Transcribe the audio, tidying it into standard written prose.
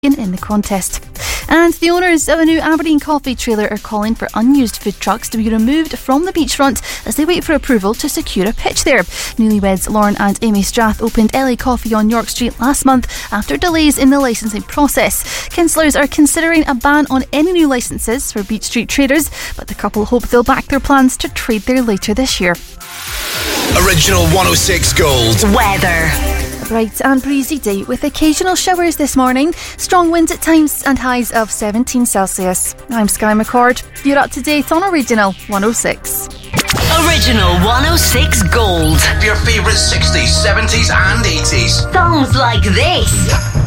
in the contest. And the owners of a new Aberdeen coffee trailer are calling for unused food trucks to be removed from the beachfront as they wait for approval to secure a pitch there. Newlyweds Lauren and Amy Strath opened LA Coffee on York Street last month after delays in the licensing process. Councillors are considering a ban on any new licences for Beach Street traders, but the couple hope they'll back their plans to trade there later this year. Original 106 Gold. Weather. Bright and breezy day with occasional showers this morning, strong winds at times and highs of 17 Celsius. I'm Sky McCord. You're up to date on Original 106. Original 106 Gold. Your favourite 60s, 70s and 80s. Songs like this.